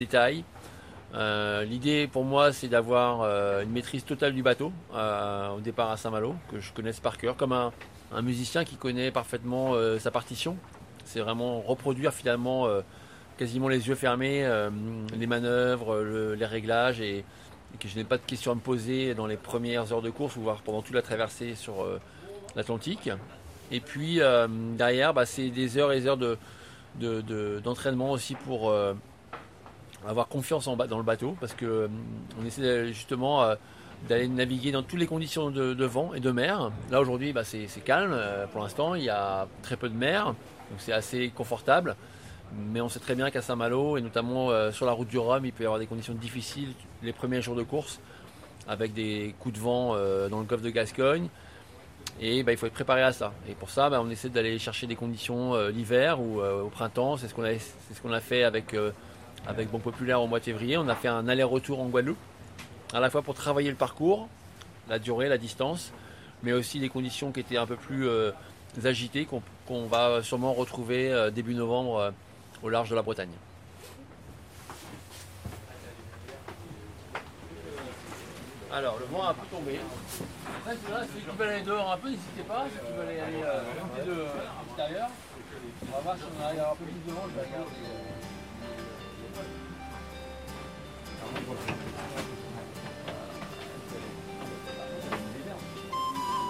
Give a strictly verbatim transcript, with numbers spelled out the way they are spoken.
détails. Euh, L'idée pour moi c'est d'avoir euh, une maîtrise totale du bateau euh, au départ à Saint-Malo, que je connaisse par cœur, comme un, un musicien qui connaît parfaitement euh, sa partition. C'est vraiment reproduire finalement euh, quasiment les yeux fermés euh, les manœuvres, le- les réglages et, et que je n'ai pas de questions à me poser dans les premières heures de course ou voire pendant toute la traversée sur euh, l'Atlantique. Et puis euh, derrière bah, c'est des heures et des heures de, de- de- d'entraînement aussi pour euh, avoir confiance en, dans le bateau parce que euh, on essaie justement euh, d'aller naviguer dans toutes les conditions de, de vent et de mer. Là aujourd'hui bah, c'est c'est calme euh, pour l'instant, il y a très peu de mer, donc c'est assez confortable. Mais on sait très bien qu'à Saint-Malo et notamment euh, sur la route du Rhum, il peut y avoir des conditions difficiles les premiers jours de course avec des coups de vent euh, dans le golfe de Gascogne. Et bah, il faut être préparé à ça. Et pour ça, bah, on essaie d'aller chercher des conditions euh, l'hiver ou euh, au printemps. C'est ce qu'on a, c'est ce qu'on a fait avec, euh, avec Bon Populaire au mois de février. On a fait un aller-retour en Guadeloupe, à la fois pour travailler le parcours, la durée, la distance, mais aussi des conditions qui étaient un peu plus euh, agitées qu'on qu'on va sûrement retrouver euh, début novembre euh, au large de la Bretagne. Alors, le vent a un peu tombé. Après, c'est là, ceux qui veulent aller dehors un peu, n'hésitez pas. Ceux qui veulent aller, aller euh, un peu de euh, l'extérieur, on va voir si on arrive à avoir un peu plus de vent. Je vais regarder.